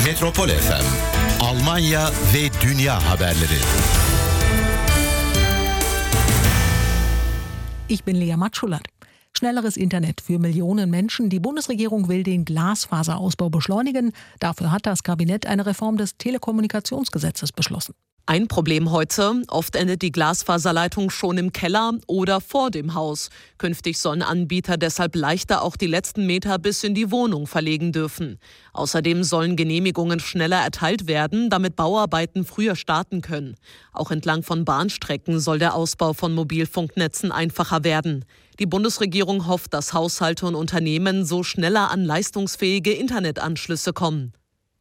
Metropol FM, Almanya ve dünya haberleri. Ich bin Lea Matschulat. Schnelleres Internet für Millionen Menschen. Die Bundesregierung will den Glasfaserausbau beschleunigen. Dafür hat das Kabinett eine Reform des Telekommunikationsgesetzes beschlossen. Ein Problem heute: Oft endet die Glasfaserleitung schon im Keller oder vor dem Haus. Künftig sollen Anbieter deshalb leichter auch die letzten Meter bis in die Wohnung verlegen dürfen. Außerdem sollen Genehmigungen schneller erteilt werden, damit Bauarbeiten früher starten können. Auch entlang von Bahnstrecken soll der Ausbau von Mobilfunknetzen einfacher werden. Die Bundesregierung hofft, dass Haushalte und Unternehmen so schneller an leistungsfähige Internetanschlüsse kommen.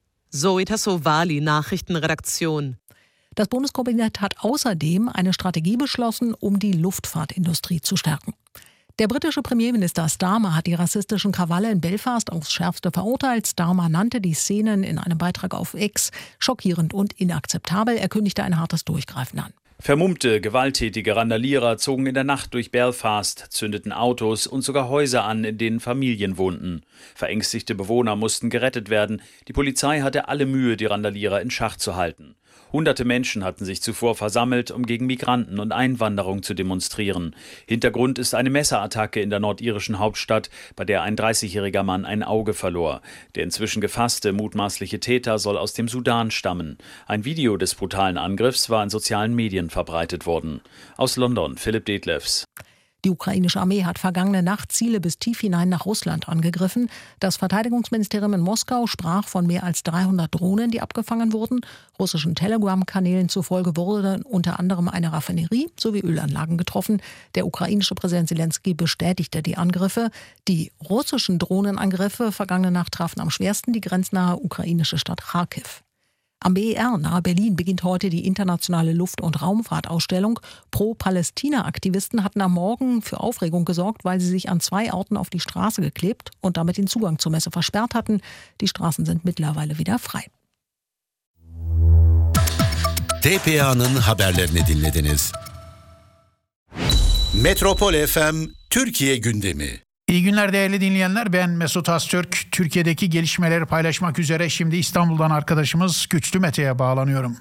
Zoe Tassovali, Nachrichtenredaktion. Das Bundeskabinett hat außerdem eine Strategie beschlossen, um die Luftfahrtindustrie zu stärken. Der britische Premierminister Starmer hat die rassistischen Krawalle in Belfast aufs Schärfste verurteilt. Starmer nannte die Szenen in einem Beitrag auf X schockierend und inakzeptabel. Er kündigte ein hartes Durchgreifen an. Vermummte, gewalttätige Randalierer zogen in der Nacht durch Belfast, zündeten Autos und sogar Häuser an, in denen Familien wohnten. Verängstigte Bewohner mussten gerettet werden. Die Polizei hatte alle Mühe, die Randalierer in Schach zu halten. Hunderte Menschen hatten sich zuvor versammelt, um gegen Migranten und Einwanderung zu demonstrieren. Hintergrund ist eine Messerattacke in der nordirischen Hauptstadt, bei der ein 30-jähriger Mann ein Auge verlor. Der inzwischen gefasste mutmaßliche Täter soll aus dem Sudan stammen. Ein Video des brutalen Angriffs war in sozialen Medien verbreitet worden. Aus London, Philipp Detlefs. Die ukrainische Armee hat vergangene Nacht Ziele bis tief hinein nach Russland angegriffen. Das Verteidigungsministerium in Moskau sprach von mehr als 300 Drohnen, die abgefangen wurden. Russischen Telegram-Kanälen zufolge wurde unter anderem eine Raffinerie sowie Ölanlagen getroffen. Der ukrainische Präsident Zelensky bestätigte die Angriffe. Die russischen Drohnenangriffe vergangene Nacht trafen am schwersten die grenznahe ukrainische Stadt Charkiw. Am BER nahe Berlin beginnt heute die internationale Luft- und Raumfahrtausstellung. Pro-Palästina-Aktivisten hatten am Morgen für Aufregung gesorgt, weil sie sich an 2 Orten auf die Straße geklebt und damit den Zugang zur Messe versperrt hatten. Die Straßen sind mittlerweile wieder frei. TPA'nın haberlerini dinlediniz. Metropol FM Türkiye gündemi. İyi günler değerli dinleyenler. Ben Mesut Öztürk. Türkiye'deki gelişmeleri paylaşmak üzere şimdi İstanbul'dan arkadaşımız Güçlü Mete'ye bağlanıyorum.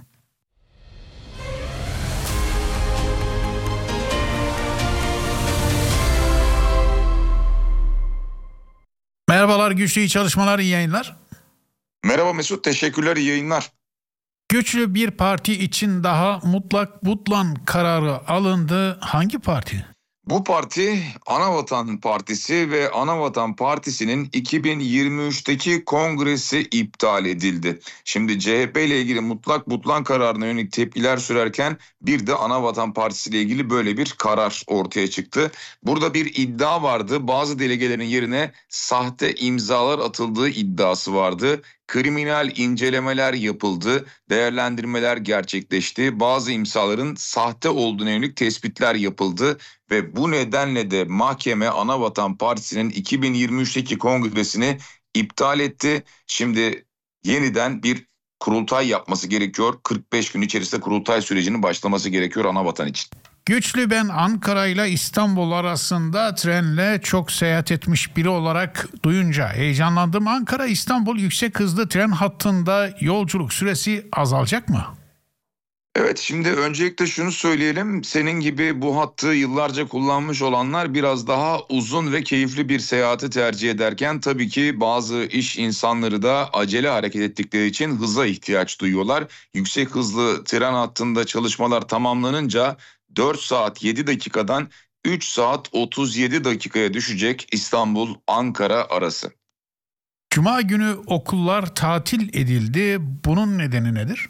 Merhabalar Güçlü, iyi çalışmalar, iyi yayınlar. Merhaba Mesut, teşekkürler, iyi yayınlar. Güçlü, bir parti için daha mutlak butlan kararı alındı. Hangi parti? Bu parti Anavatan Partisi ve Anavatan Partisi'nin 2023'teki kongresi iptal edildi. Şimdi CHP ile ilgili mutlak butlan kararına yönelik tepkiler sürerken bir de Anavatan Partisi ile ilgili böyle bir karar ortaya çıktı. Burada bir iddia vardı. Bazı delegelerin yerine sahte imzalar atıldığı iddiası vardı. Kriminal incelemeler yapıldı, değerlendirmeler gerçekleşti. Bazı imzaların sahte olduğuna yönelik tespitler yapıldı ve bu nedenle de mahkeme Anavatan Partisi'nin 2023'teki kongresini iptal etti. Şimdi yeniden bir kurultay yapması gerekiyor. 45 gün içerisinde kurultay sürecinin başlaması gerekiyor Anavatan için. Güçlü, ben Ankara ile İstanbul arasında trenle çok seyahat etmiş biri olarak duyunca heyecanlandım. Ankara-İstanbul yüksek hızlı tren hattında yolculuk süresi azalacak mı? Evet, şimdi öncelikle şunu söyleyelim. Senin gibi bu hattı yıllarca kullanmış olanlar biraz daha uzun ve keyifli bir seyahati tercih ederken tabii ki bazı iş insanları da acele hareket ettikleri için hıza ihtiyaç duyuyorlar. Yüksek hızlı tren hattında çalışmalar tamamlanınca 4 saat 7 dakikadan 3 saat 37 dakikaya düşecek İstanbul-Ankara arası. Cuma günü okullar tatil edildi. Bunun nedeni nedir?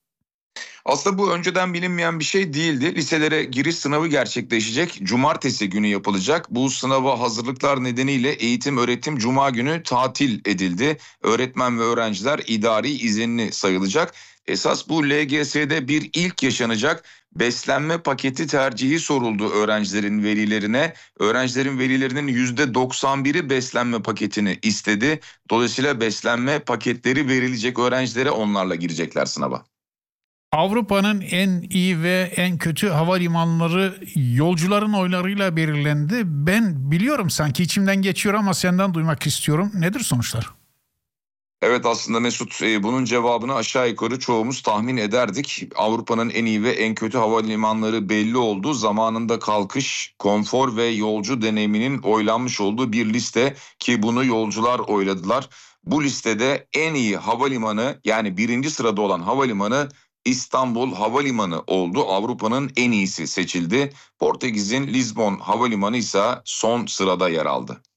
Aslında bu önceden bilinmeyen bir şey değildi. Liselere giriş sınavı gerçekleşecek. Cumartesi günü yapılacak. Bu sınava hazırlıklar nedeniyle eğitim öğretim cuma günü tatil edildi. Öğretmen ve öğrenciler idari izinli sayılacak. Esas bu LGS'de bir ilk yaşanacak. Beslenme paketi tercihi soruldu öğrencilerin velilerine. Öğrencilerin velilerinin %91'i beslenme paketini istedi. Dolayısıyla beslenme paketleri verilecek öğrencilere, onlarla girecekler sınava. Avrupa'nın en iyi ve en kötü havalimanları yolcuların oylarıyla belirlendi. Ben biliyorum, sanki içimden geçiyor ama senden duymak istiyorum. Nedir sonuçlar? Evet aslında Mesut, bunun cevabını aşağı yukarı çoğumuz tahmin ederdik. Avrupa'nın en iyi ve en kötü havalimanları belli oldu. Zamanında kalkış, konfor ve yolcu deneyiminin oylanmış olduğu bir liste ki bunu yolcular oyladılar. Bu listede en iyi havalimanı, yani birinci sırada olan havalimanı İstanbul Havalimanı oldu. Avrupa'nın en iyisi seçildi. Portekiz'in Lizbon Havalimanı ise son sırada yer aldı.